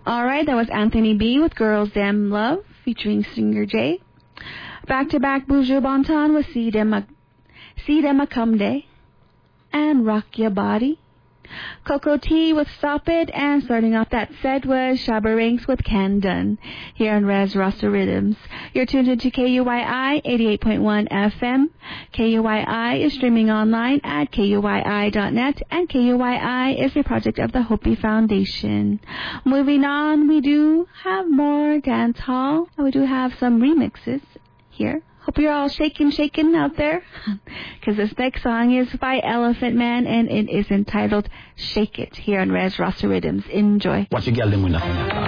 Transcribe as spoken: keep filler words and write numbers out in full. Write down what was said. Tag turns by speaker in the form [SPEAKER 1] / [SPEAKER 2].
[SPEAKER 1] All right, that was Anthony B. with Girls Damn Love featuring Singer J. Back-to-back Buju Banton with See Dem Makumde and Rock Your Body. Coco T with Stop It, and starting off that set was Shabba Ranks with Can Done here on Res Rasta Rhythms. You're tuned into K U Y I eighty-eight point one F M. K U Y I is streaming online at K U Y I dot net, and K U Y I is a project of the Hopi Foundation. Moving on, we do have more dance hall, and we do have some remixes here. Hope you're all shaking, shaking out there, because this next song is by Elephant Man, and it is entitled Shake It, here on Res Rasta Rhythms. Enjoy.
[SPEAKER 2] Watch your girl them winner.